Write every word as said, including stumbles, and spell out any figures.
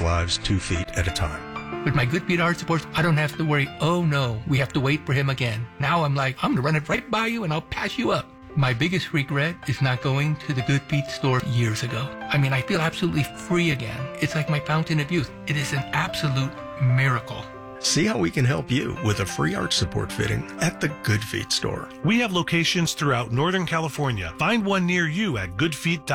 lives two feet at a time. With my Good Feet Art Supports, I don't have to worry, oh no, we have to wait for him again. Now I'm like, I'm going to run it right by you and I'll pass you up. My biggest regret is not going to the Good Feet store years ago. I mean, I feel absolutely free again. It's like my fountain of youth. It is an absolute miracle. See how we can help you with a free arch support fitting at the Good Feet store. We have locations throughout Northern California. Find one near you at good feet dot com.